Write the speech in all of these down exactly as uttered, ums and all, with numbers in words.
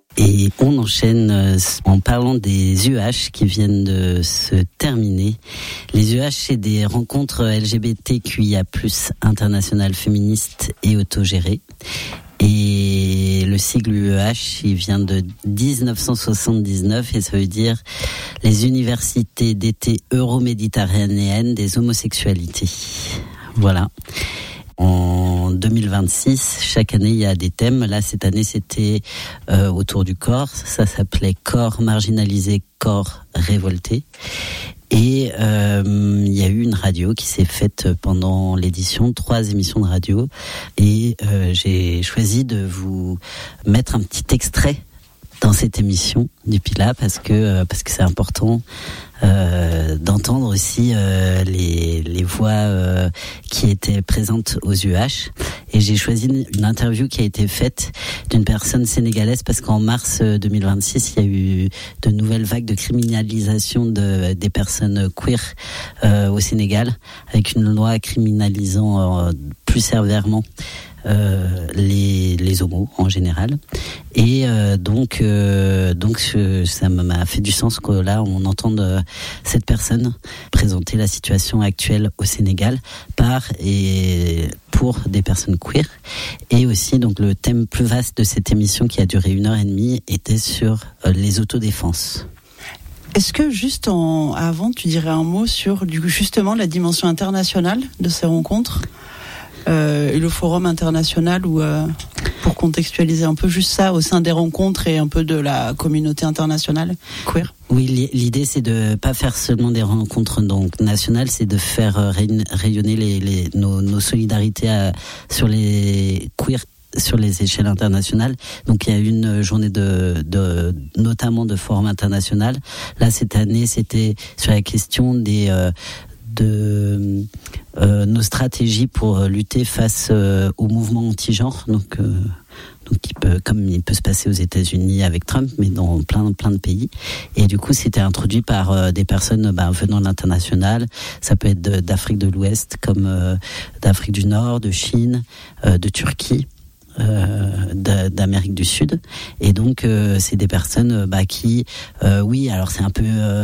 Et on enchaîne en parlant des U H qui viennent de se terminer. Les U H, c'est des rencontres L G B T Q I A plus, internationales, féministes et autogérées. Et le sigle U E H, il vient de dix-neuf cent soixante-dix-neuf et ça veut dire les universités d'été euro-méditerranéennes des homosexualités. Voilà. En deux mille vingt-six, chaque année, il y a des thèmes. Là, cette année, c'était euh, autour du corps. Ça s'appelait corps marginalisé, corps révolté. Et euh, il y a eu une radio qui s'est faite pendant l'édition, trois émissions de radio. Et euh, j'ai choisi de vous mettre un petit extrait dans cette émission du Pila parce que euh, parce que c'est important euh, d'entendre aussi euh, les les voix euh, qui étaient présentes aux U H. Et j'ai choisi une, une interview qui a été faite d'une personne sénégalaise parce qu'en mars deux mille vingt-six, il y a eu de nouvelles vagues de criminalisation de des personnes queer euh, au Sénégal, avec une loi criminalisant euh, plus sévèrement Euh, les les homos en général. Et euh, donc euh, donc je, ça m'a fait du sens que là on entende euh, cette personne présenter la situation actuelle au Sénégal par et pour des personnes queer. Et aussi donc le thème plus vaste de cette émission qui a duré une heure et demie était sur euh, les autodéfenses. Est-ce que juste en avant tu dirais un mot sur du justement la dimension internationale de ces rencontres? Euh, et le forum international où, euh, pour contextualiser un peu juste ça au sein des rencontres et un peu de la communauté internationale queer. Oui, l'idée c'est de pas faire seulement des rencontres donc nationales, c'est de faire rayonner les, les nos, nos solidarités à, sur les queer sur les échelles internationales. Donc il y a une journée de, de notamment de forum international. Là cette année c'était sur la question des euh, de euh, nos stratégies pour lutter face euh, au mouvement anti-genre, donc euh, donc il peut, comme il peut se passer aux États-Unis avec Trump, mais dans plein plein de pays. Et du coup, c'était introduit par euh, des personnes bah, venant de l'international. Ça peut être de, d'Afrique de l'Ouest, comme euh, d'Afrique du Nord, de Chine, euh, de Turquie. Euh, d'Amérique du Sud. Et donc euh, c'est des personnes euh, bah, qui euh, oui alors c'est un peu euh,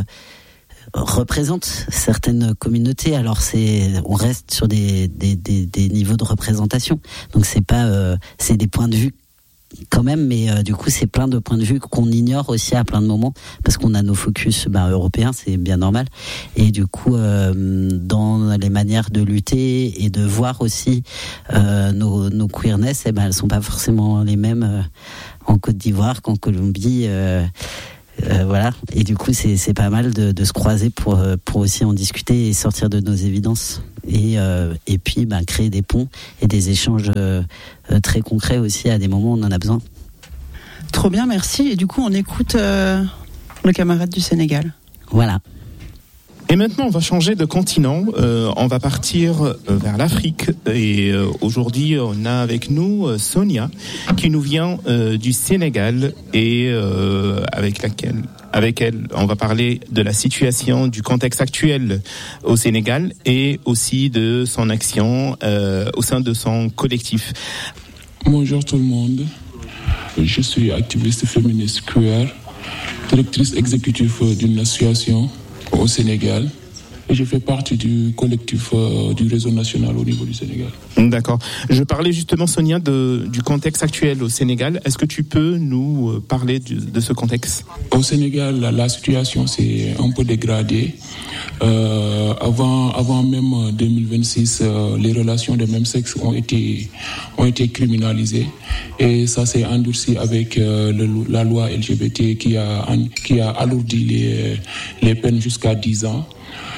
représente certaines communautés. Alors c'est, on reste sur des des des, des niveaux de représentation. Donc c'est pas, euh, c'est des points de vue quand même, mais euh, du coup c'est plein de points de vue qu'on ignore aussi à plein de moments parce qu'on a nos focus ben, européens, c'est bien normal. Et du coup euh, dans les manières de lutter et de voir aussi euh, nos nos queerness, eh ben elles sont pas forcément les mêmes euh, en Côte d'Ivoire qu'en Colombie. Euh, Euh, voilà, et du coup c'est c'est pas mal de, de se croiser pour pour aussi en discuter et sortir de nos évidences et euh, et puis bah, créer des ponts et des échanges euh, très concrets aussi à des moments où on en a besoin. Trop bien, merci. Et du coup on écoute euh, le camarade du Sénégal. Voilà. Et maintenant, on va changer de continent. Euh, on va partir vers l'Afrique. Et euh, aujourd'hui, on a avec nous euh, Sonia, qui nous vient euh, du Sénégal et euh, avec laquelle, avec elle, on va parler de la situation, du contexte actuel au Sénégal et aussi de son action euh, au sein de son collectif. Bonjour tout le monde. Je suis activiste féministe queer, directrice exécutive d'une association au Sénégal et je fais partie du collectif euh, du réseau national au niveau du Sénégal. D'accord. Je parlais justement, Sonia, de, du contexte actuel au Sénégal. Est-ce que tu peux nous parler du, de ce contexte ? Au Sénégal, la, la situation s'est un peu dégradée. Euh, avant, avant même deux mille vingt-six, euh, les relations de même sexe ont été, ont été criminalisées et ça s'est endurci avec euh, le, la loi L G B T qui a, qui a alourdi les, les peines jusqu'à dix ans.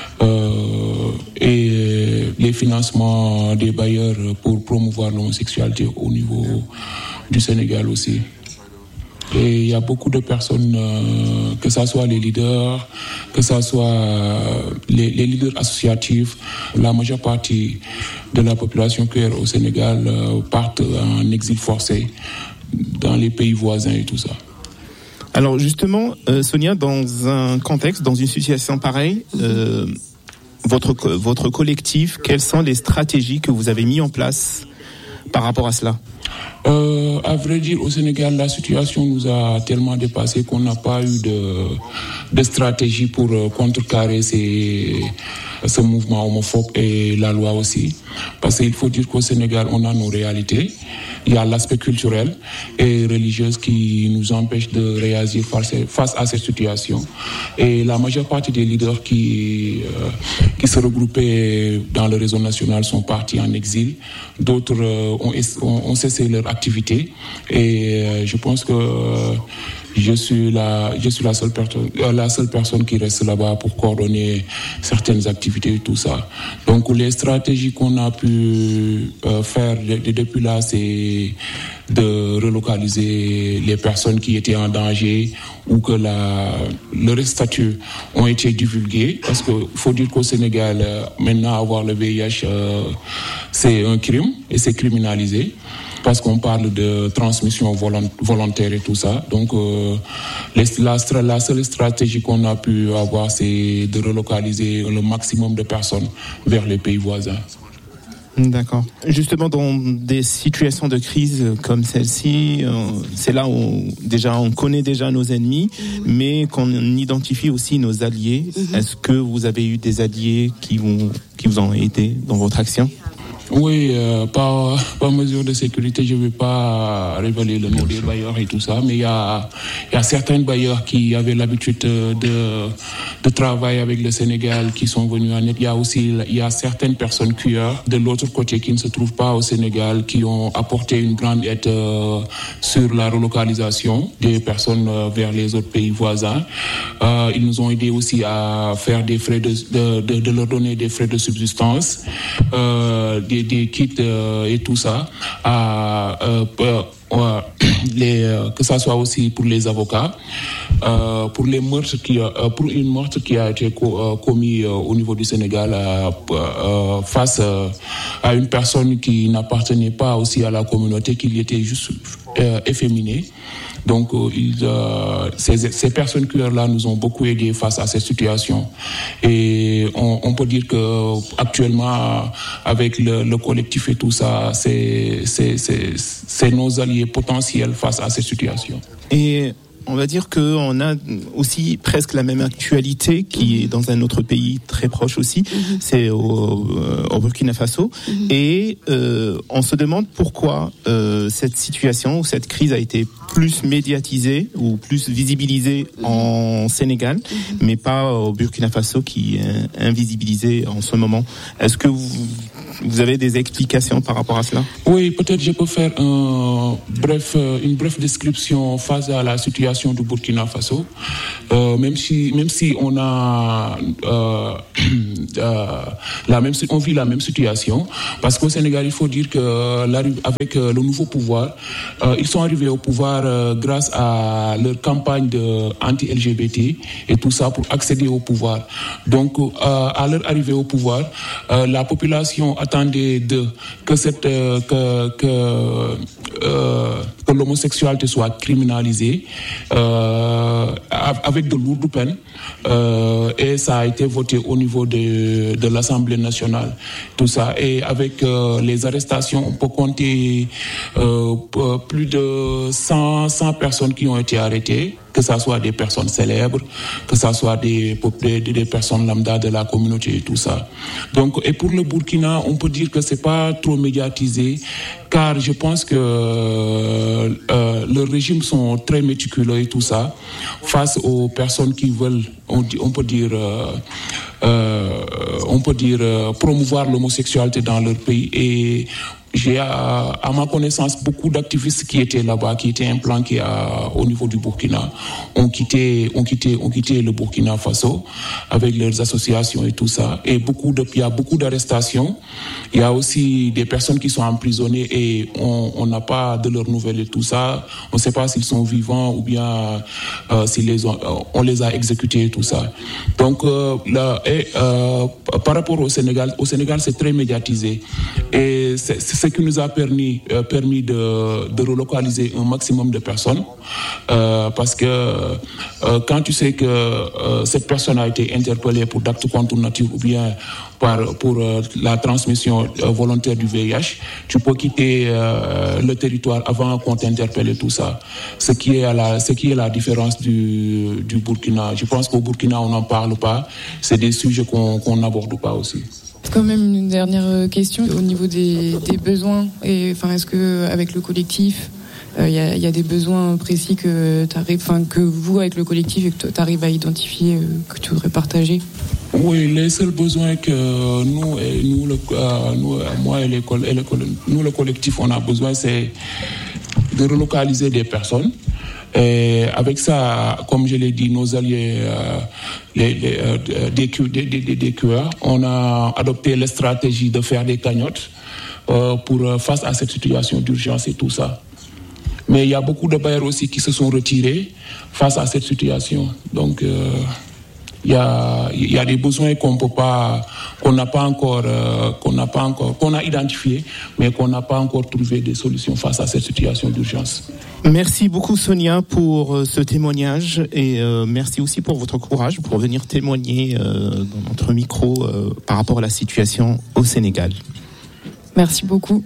Euh, et les financements des bailleurs pour promouvoir l'homosexualité au niveau du Sénégal aussi. Et il y a beaucoup de personnes, euh, que ce soit les leaders, que ce soit euh, les, les leaders associatifs, la majeure partie de la population queer au Sénégal euh, partent en exil forcé dans les pays voisins et tout ça. Alors justement, euh, Sonia, dans un contexte, dans une situation pareille, euh, votre votre collectif, quelles sont les stratégies que vous avez mises en place par rapport à cela ? Euh, à vrai dire, au Sénégal, la situation nous a tellement dépassé qu'on n'a pas eu de, de stratégie pour euh, contrecarrer ces, ce mouvement homophobe et la loi aussi. Parce qu'il faut dire qu'au Sénégal, on a nos réalités. Il y a l'aspect culturel et religieux qui nous empêche de réagir face à cette situation. Et la majeure partie des leaders qui, euh, qui se regroupaient dans le réseau national sont partis en exil. D'autres euh, ont, ont, ont cessé leur activité. Et euh, je pense que euh, je suis la, je suis la seule personne, euh, la seule personne qui reste là-bas pour coordonner certaines activités et tout ça. Donc les stratégies qu'on a pu euh, faire de, de, depuis là, c'est de relocaliser les personnes qui étaient en danger ou que la, leurs statuts ont été divulgués. Parce qu'il faut dire qu'au Sénégal, euh, maintenant, avoir le V I H, euh, c'est un crime et c'est criminalisé. Parce qu'on parle de transmission volontaire et tout ça. Donc, euh, les, la, la seule stratégie qu'on a pu avoir, c'est de relocaliser le maximum de personnes vers les pays voisins. D'accord. Justement, dans des situations de crise comme celle-ci, euh, c'est là où déjà on connaît déjà nos ennemis, mais qu'on identifie aussi nos alliés. Mm-hmm. Est-ce que vous avez eu des alliés qui vous, qui vous ont aidé dans votre action ? Oui, euh, par, par mesure de sécurité, je ne vais pas révéler le nom des bailleurs et tout ça, mais il y a, y a certains bailleurs qui avaient l'habitude de, de travailler avec le Sénégal qui sont venus en aide. Il y a aussi il y a certaines personnes cueilleurs de l'autre côté qui ne se trouvent pas au Sénégal qui ont apporté une grande aide euh, sur la relocalisation des personnes euh, vers les autres pays voisins. Euh, ils nous ont aidés aussi à faire des frais de, de, de, de leur donner des frais de subsistance, euh, des des kits euh, et tout ça, à, euh, euh, les, euh, que ça soit aussi pour les avocats, euh, pour les meurtres qui, euh, pour une meurtre qui a été co- euh, commis euh, au niveau du Sénégal euh, euh, face euh, à une personne qui n'appartenait pas aussi à la communauté, qui était juste euh, efféminée. Donc, euh, ils, euh, ces, ces personnes cueilleurs-là nous ont beaucoup aidés face à cette situation. Et on, on peut dire que actuellement, avec le, le collectif et tout ça, c'est, c'est, c'est, c'est nos alliés potentiels face à cette situation. Et on va dire qu'on a aussi presque la même actualité qui est dans un autre pays très proche aussi, mm-hmm. c'est au, au Burkina Faso. Mm-hmm. Et euh, on se demande pourquoi euh, cette situation ou cette crise a été plus médiatisée ou plus visibilisée mm-hmm. en Sénégal, mm-hmm. mais pas au Burkina Faso qui est invisibilisé en ce moment. Est-ce que vous, vous avez des explications par rapport à cela ? Oui, peut-être je peux faire un bref, une brève description face à la situation du Burkina Faso, euh, même si même si on a euh, euh, la même on vit la même situation, parce qu'au Sénégal il faut dire que avec le nouveau pouvoir, euh, ils sont arrivés au pouvoir euh, grâce à leur campagne de anti-L G B T et tout ça pour accéder au pouvoir. Donc euh, à leur arrivée au pouvoir, euh, la population attendait de que cette euh, que que, euh, que l'homosexualité soit criminalisée. Euh, avec de lourdes peines euh, et ça a été voté au niveau de, de l'Assemblée nationale, tout ça. Et avec euh, les arrestations, on peut compter euh, plus de cent, cent personnes qui ont été arrêtées, que ça soit des personnes célèbres, que ça soit des, des, des personnes lambda de la communauté et tout ça. Donc, et pour le Burkina, on peut dire que c'est pas trop médiatisé, car je pense que euh, euh, leurs régimes sont très méticuleux et tout ça, face aux personnes qui veulent, on, on peut dire, euh, euh, on peut dire euh, promouvoir l'homosexualité dans leur pays. Et j'ai, à, à ma connaissance, beaucoup d'activistes qui étaient là-bas, qui étaient implantés à, au niveau du Burkina, ont quitté, ont quitté, ont quitté le Burkina Faso avec leurs associations et tout ça. Et beaucoup de, il y a beaucoup d'arrestations. Il y a aussi des personnes qui sont emprisonnées et on n'a pas de leurs nouvelles et tout ça. On ne sait pas s'ils sont vivants ou bien euh, s'ils les ont, euh, on les a exécutés et tout ça. Donc, euh, là, et, euh, par rapport au Sénégal, au Sénégal, c'est très médiatisé. Et c'est, c'est ce qui nous a permis, euh, permis de, de relocaliser un maximum de personnes. Euh, parce que euh, quand tu sais que euh, cette personne a été interpellée pour d'actes contre nature ou bien par, pour euh, la transmission euh, volontaire du V I H, tu peux quitter euh, le territoire avant qu'on t'interpelle et tout ça. Ce qui est à la, ce qui est la différence du, du Burkina. Je pense qu'au Burkina, on n'en parle pas. C'est des sujets qu'on, qu'on n'aborde pas aussi. Quand même une dernière question au niveau des, des besoins. Et, enfin, est-ce que avec le collectif, il euh, y, y a des besoins précis que t'arrives, enfin, que vous avec le collectif et que tu arrives à identifier, euh, que tu voudrais partager? Oui, les seuls besoins que nous, et nous, le, euh, nous moi et, les, et les, nous le collectif, on a besoin, c'est de relocaliser des personnes. Et avec ça, comme je l'ai dit, nos alliés, euh, les, les, euh, des, des, des, des Q R, on a adopté la stratégie de faire des cagnottes euh, pour face à cette situation d'urgence et tout ça. Mais il y a beaucoup de bailleurs aussi qui se sont retirés face à cette situation. Donc, euh, il y a, il y a des besoins qu'on peut pas, qu'on n'a pas encore, euh, qu'on n'a pas encore, qu'on a identifiés, mais qu'on n'a pas encore trouvé des solutions face à cette situation d'urgence. Merci beaucoup Sonia pour euh, ce témoignage et euh, merci aussi pour votre courage pour venir témoigner euh, dans notre micro euh, par rapport à la situation au Sénégal. Merci beaucoup.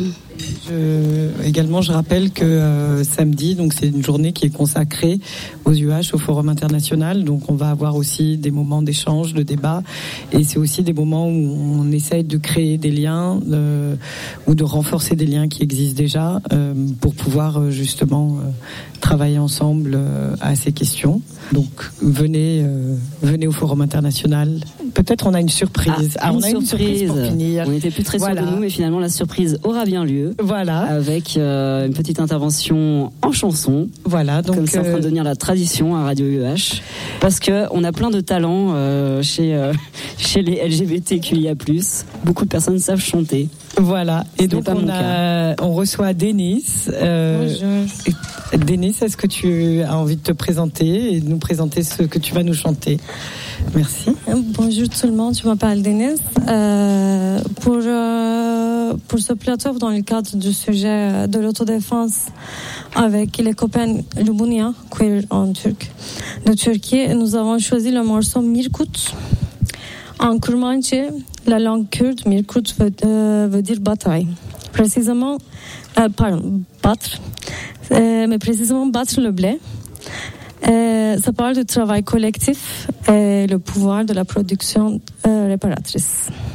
Je, également, je rappelle que euh, samedi, donc c'est une journée qui est consacrée aux U H, au Forum international. Donc, on va avoir aussi des moments d'échange, de débat, et c'est aussi des moments où on essaye de créer des liens euh, ou de renforcer des liens qui existent déjà euh, pour pouvoir euh, justement euh, travailler ensemble euh, à ces questions. Donc, venez, euh, venez au Forum international. Peut-être on a une surprise. Ah, une on a surprise. une surprise pour finir. On n'était plus très voilà. sûrs de nous, mais finalement la surprise aura bien lieu. Voilà. Avec euh, une petite intervention en chanson. Voilà. Donc comme c'est en train de devenir la tradition à Radio U H, parce que on a plein de talents euh, chez euh, chez les L G B T Q I A plus. Beaucoup de personnes savent chanter. Voilà. Et donc on a, on reçoit Denis. Euh, Bonjour. Denis, est-ce que tu as envie de te présenter et de nous présenter ce que tu vas nous chanter? Merci. Bonjour tout le monde, je m'appelle Denis. Euh, pour, euh, pour ce plateau, dans le cadre du sujet de l'autodéfense avec les copains Lubunia, queer en turc, de Turquie, nous avons choisi le morceau Mirkut. En Kurmanche, la langue kurde, Mirkut veut, euh, veut dire bataille. Précisément, euh, pardon, battre, euh, mais précisément battre le blé. Euh, ça parle du travail collectif et le pouvoir de la production euh, réparatrice.